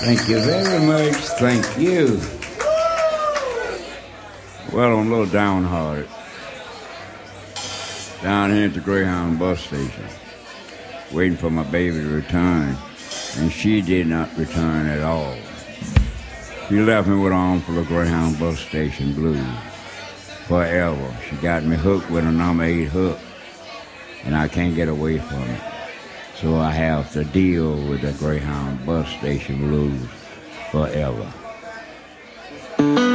Thank you very much. Thank you. Well, I'm a little downhearted. Down here at the Greyhound bus station, waiting for my baby to return, and she did not return at all. She left me with an armful of Greyhound bus station blues forever. She got me hooked with a number 8 hook, and I can't get away from it. So I have to deal with the Greyhound bus station blues forever.